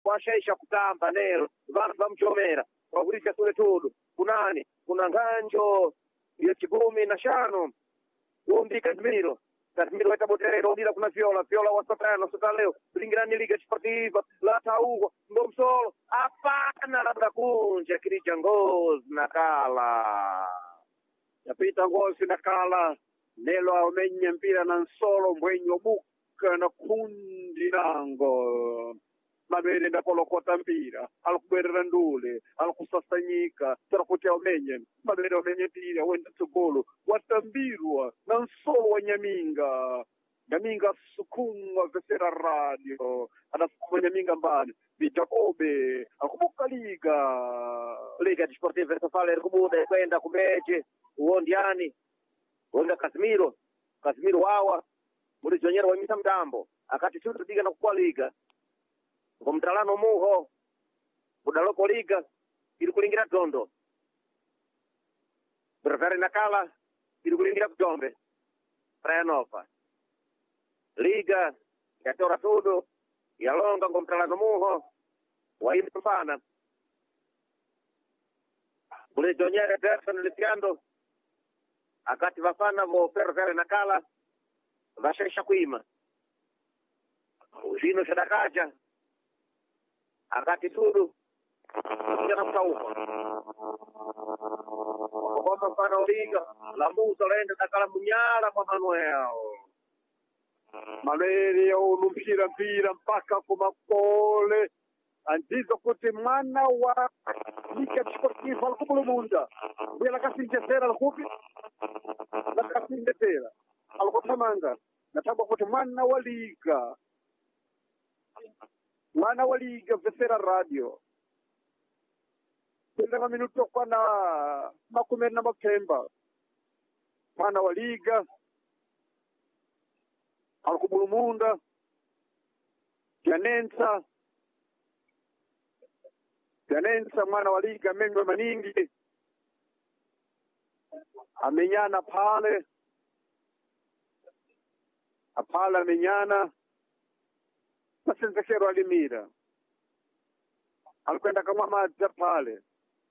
kwashaisha kutamba nero vantu vamchomera wakurisha sule tudu kunani kuna nganjo ya 15 undi Casimiro wetaboterero udira kuna viola wasatano sotaleo lingirani liga sportiva la tauwa ndomsolo apana labda kunja kirija ngozi nakala yapita ngozi nakala nelo aumenye mpira na nsolo mbwenyo buka na kundi nango mabere ndapolokota mpira alikuberera ndule alikusasanyika tarakuti aumenye mabere aumenye mpira wenda tsogolo watambirwa na nsolo wa Nyaminga sukumwa vesera radio anasukuma Nyaminga mbani Jacobe akubuka liga desportiva safale kubuda kwenda kumeje uondiani wonda Casimiro wawa muri jonyera wa mita mtambo akati chuto diga na kwa liga kwa mtalano muho budaloko liga ili kulingira tondo Brevere nakala ili kulingira kutombe Prayanova liga ya tora tudo ya longa kwa mtalano muho wa impana muri jonyera Derson Lisiando akati vafana vo Brevere nakala vashaisha kuima uzino shadakaja akati tudu yana mtaufa kwa mfano liga la muzo lenda nakala munyala kwa Manuel Maleri ulumpira mpira mpaka kumakole andizo kuti mwana wa liga desportiva alkumulumunda bila kasinjesera alkupi na kasinjesera alkutamanga natamba kuti mwana wa liga vesera radio kuna minuto kwa na makumeri na mapemba mwana wa liga alkumulumunda Janensa mwana wa liga Mengwe Maningi amenyana pale amenyana masenzekero alimira alikwenda kama maja pale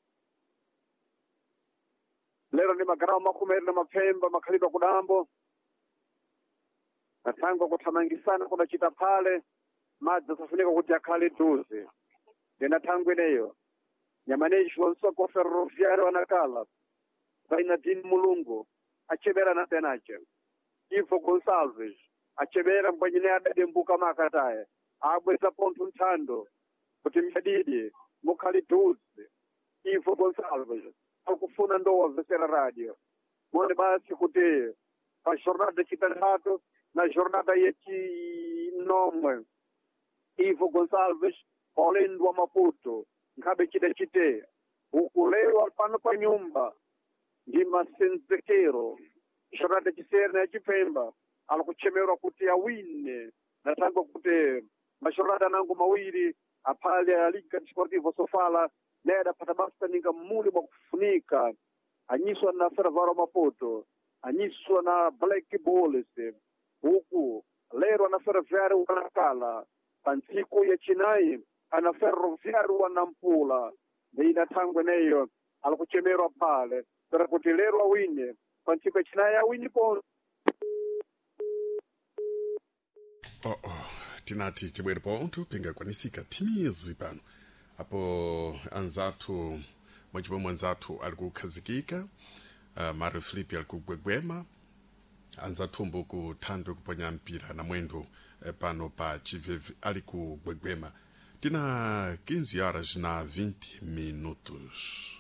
lero ni magarao makumeri na mapemba makaliba kudambo natangwa kutamangisana kuna chita pale maja safunika kutia kali duzi denatangwe neyo nyamaneshi wansoko ferroviario wanakala baina dini mulungu achebera na tenache Ivo Gonçalves achebera mbanyine adade mbuka makataye abweza pontu ntando kuti mjadidi mukali duzi Ivo Gonçalves akufuna ndoa vesera radio mwone basi kuti pa jornada chitatu na jornada yechi nomwe Ivo Gonçalves olendwa Maputo nkabe chite ukulewa pano pa nyumba ndi masenzekero jornada chiserna chipemba alikuchemerwa kuti awine natangwa kuti mashorada nangu mawiri apale ya liga desportivo sofala neda patabasta ninga muli mwa kufunika anyiswa na Fervaro Maputo anyiswa na Black Bulls huku lero na Ferroviario wanakala pansiku ya chinai ana Ferroviario wanampula nina tangwe neyo alikuchemerwa pale para kuti lero awine pansiku ya chinai awini po tinati tibwere ponto pingakwanisika timizi pano apo anzatu mwachipomwe anzatu alikukhazikika Mario Filipe alikugwegwema anzatu mbuku thandwe kuponya mpira na mwendo pano pa Chivevi alikugwegwema tina 15 horas na 20 minutos